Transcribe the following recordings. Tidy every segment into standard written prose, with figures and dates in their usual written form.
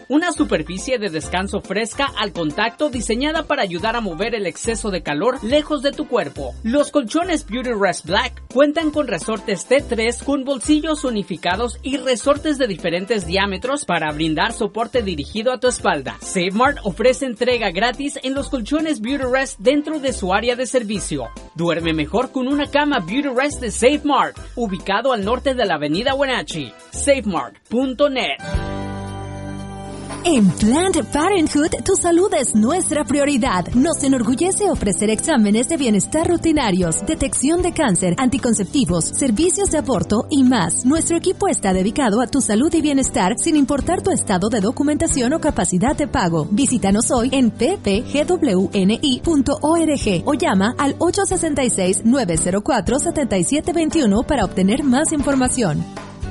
una superficie de descanso fresca al contacto diseñada para ayudar a mover el exceso de calor lejos de tu cuerpo. Los colchones Beautyrest Black cuentan con resortes T3 con bolsillos unificados y resortes de diferentes diámetros para brindar soporte dirigido a tu espalda. SafeMart ofrece entrega gratis en los colchones Beautyrest dentro de su área de servicio. Duerme mejor con una cama Beautyrest de SafeMart, ubicado al norte de la avenida Wenatchee. SafeMart.net. En Planned Parenthood, tu salud es nuestra prioridad. Nos enorgullece ofrecer exámenes de bienestar rutinarios, detección de cáncer, anticonceptivos, servicios de aborto y más. Nuestro equipo está dedicado a tu salud y bienestar sin importar tu estado de documentación o capacidad de pago. Visítanos hoy en ppgwni.org o llama al 866-904-7721 para obtener más información.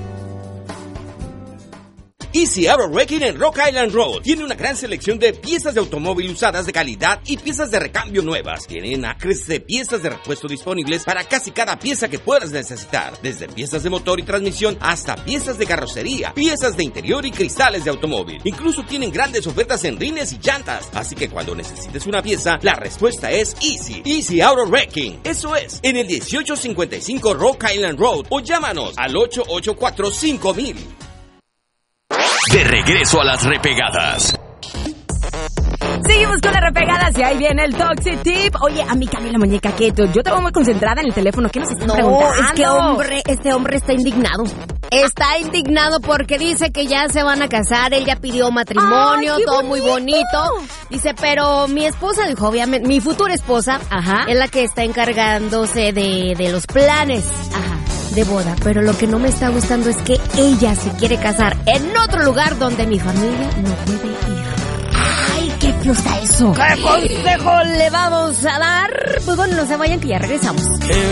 Easy Auto Wrecking en Rock Island Road tiene una gran selección de piezas de automóvil usadas de calidad y piezas de recambio nuevas. Tienen acres de piezas de repuesto disponibles para casi cada pieza que puedas necesitar, desde piezas de motor y transmisión hasta piezas de carrocería, piezas de interior y cristales de automóvil. Incluso tienen grandes ofertas en rines y llantas, así que cuando necesites una pieza, la respuesta es Easy Auto Wrecking. Eso es, en el 1855 Rock Island Road o llámanos al 884-5000. De regreso a las repegadas. Seguimos con las repegadas y ahí viene el Toxic Tip. Oye, a mí Camila Muñeca, que yo te veo muy concentrada en el teléfono. ¿Qué nos están preguntando? Es que este hombre está indignado. Está indignado porque dice que ya se van a casar. Él ya pidió matrimonio, todo bonito. Muy bonito. Dice, pero mi esposa, dijo, obviamente, mi futura esposa, es la que está encargándose de los planes. De boda, pero lo que no me está gustando es que ella se quiere casar en otro lugar donde mi familia no puede ir. ¡Ay, qué feo está eso! ¿Qué consejo le vamos a dar? Pues bueno, no se vayan que ya regresamos.